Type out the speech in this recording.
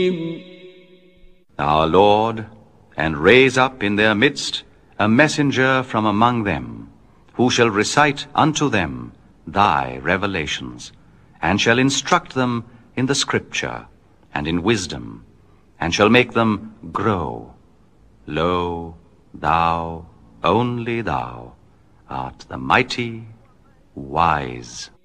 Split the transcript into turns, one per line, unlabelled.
Our Lord, and raise up in their midst a messenger from among them, who shall recite unto them thy revelations, and shall instruct them in the Scripture and in wisdom, and shall make them grow. Lo, thou, only thou, art the mighty, wise